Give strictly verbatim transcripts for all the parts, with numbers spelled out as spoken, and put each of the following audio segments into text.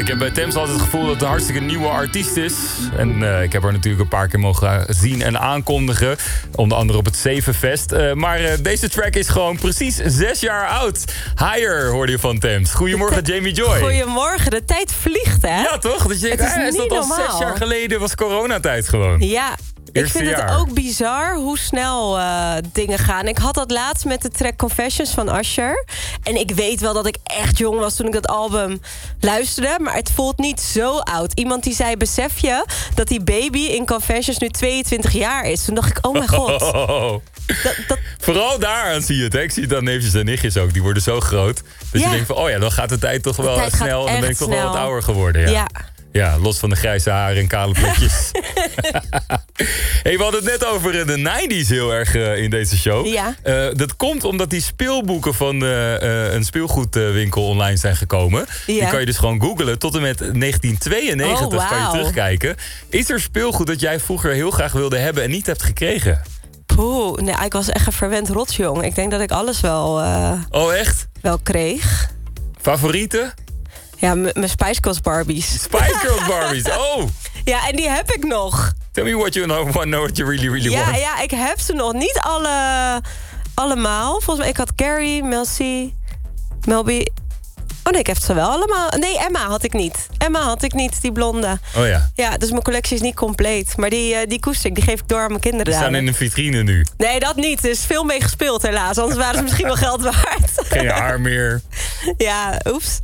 Ik heb bij Thames altijd het gevoel dat het een hartstikke nieuwe artiest is. En uh, ik heb haar natuurlijk een paar keer mogen zien en aankondigen. Onder andere op het Zevenfest. Uh, maar uh, deze track is gewoon precies zes jaar oud. Higher hoorde je van Thames. Goedemorgen, Jamie Joy. Goedemorgen, de tijd vliegt, hè? Ja, toch? Dat je denkt, het is ah, is niet dat al normaal. zes jaar geleden was coronatijd gewoon. Ja. Eerste ik vind jaar. het ook bizar hoe snel uh, dingen gaan. Ik had dat laatst met de track Confessions van Usher. En ik weet wel dat ik echt jong was toen ik dat album luisterde. Maar het voelt niet zo oud. Iemand die zei, besef je dat die baby in Confessions nu tweeëntwintig jaar is? Toen dacht ik, oh mijn god. Oh. Dat, dat... Vooral daaraan zie je het. Hè? Ik zie het aan neefjes en nichtjes ook. Die worden zo groot. Dat ja. je denkt van, oh ja, dan gaat de tijd toch wel tijd snel. En dan ben ik toch snel. wel wat ouder geworden. Ja. ja. Ja, los van de grijze haren en kale plekjes. Hey, we hadden het net over de nineties heel erg uh, in deze show. Ja. Uh, dat komt omdat die speelboeken van uh, uh, een speelgoedwinkel online zijn gekomen. Ja. Die kan je dus gewoon googlen. Tot en met negentien tweeënnegentig oh, kan je terugkijken. Is er speelgoed dat jij vroeger heel graag wilde hebben en niet hebt gekregen? Poeh, nee, ik was echt een verwend rotjong. Ik denk dat ik alles wel, uh, oh, echt? wel kreeg. Favorieten? Ja, m- mijn Spice Girls Barbies. Spice Girls Barbies, oh! Ja, en die heb ik nog. Tell me what you know, know what you really, really ja, want. Ja, ik heb ze nog. Niet alle, allemaal. Volgens mij, ik had Carrie, Mel C, Mel B. Oh nee, ik heb ze wel allemaal. Nee, Emma had ik niet. Emma had ik niet, die blonde. Oh ja. Ja, dus mijn collectie is niet compleet. Maar die, uh, die koester ik, die geef ik door aan mijn kinderen. Die staan in een vitrine nu. Nee, dat niet. Er is veel mee gespeeld helaas. Anders waren ze misschien wel geld waard. Geen haar meer. Ja, oeps.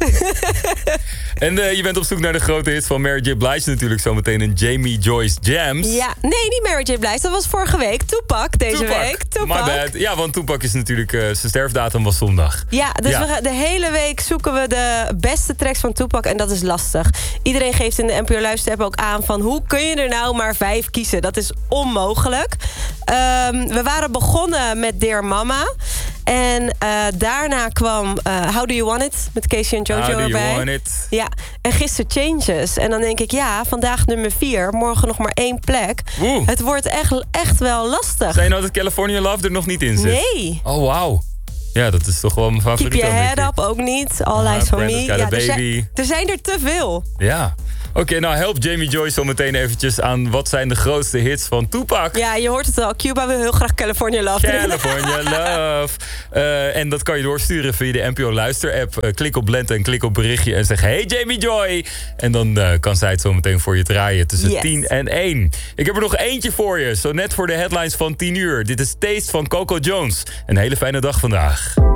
En uh, je bent op zoek naar de grote hits van Mary J. Blige natuurlijk. Zometeen een Jamie Joyce Jams. Ja, nee, niet Mary J. Blige. Dat was vorige week. Tupac deze Tupac. week. Tupac. My bad. Ja, want Tupac is natuurlijk... Uh, zijn sterfdatum was zondag. Ja, dus ja. We gaan, de hele week zoeken we de beste tracks van Tupac. En dat is lastig. Iedereen geeft in de N P O Luister-app ook aan van... hoe kun je er nou maar vijf kiezen? Dat is onmogelijk. Um, we waren begonnen met Dear Mama. En uh, daarna kwam uh, How Do You Want It? Met Casey en Jojo How erbij. Do You Want It? Ja, en gisteren Changes. En dan denk ik, ja, vandaag nummer vier. Morgen nog maar één plek. Oeh. Het wordt echt, echt wel lastig. Zijn nou dat California Love er nog niet in zit? Nee. Oh, wauw. Ja, dat is toch wel mijn favoriet. Keep Your Head Up ook niet. All Eyes on Me. Ja, er, zijn, er zijn er te veel. Ja. Oké, okay, nou help Jamie Joyce zo meteen eventjes aan... wat zijn de grootste hits van Tupac? Ja, je hoort het al. Cuba wil heel graag California Love. California Love. Uh, en dat kan je doorsturen via de N P O Luister-app. Uh, klik op blend en klik op berichtje en zeg... Hey Jamie Joy! En dan uh, kan zij het zo meteen voor je draaien tussen yes. tien en één. Ik heb er nog eentje voor je. Zo net voor de headlines van tien uur. Dit is Taste van Coco Jones. Een hele fijne dag vandaag.